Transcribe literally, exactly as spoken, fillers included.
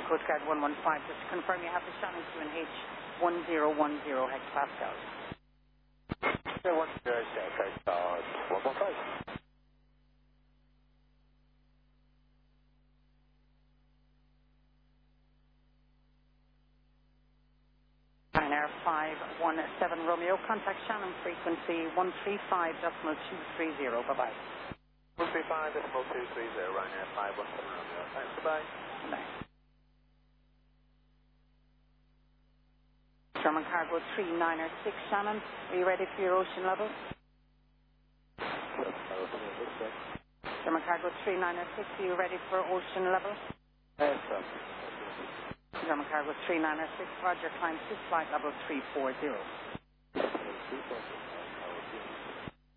Code Guard one one five, just to confirm you have the Shannon Q N H one zero one zero hectopascals. Yeah, one zero okay, uh, one one five. Ryanair five one seven Romeo, contact Shannon frequency one three five decimal two three zero. Bye-bye. one three five decimal two three zero, Ryanair five one seven Romeo. Thanks, goodbye. Bye. German Cargo three nine six Shannon, are you ready for your ocean level? German Cargo three nine six, are you ready for ocean level? Yes, sir. German Cargo three nine six, Roger, climb to flight level three four zero. three four zero.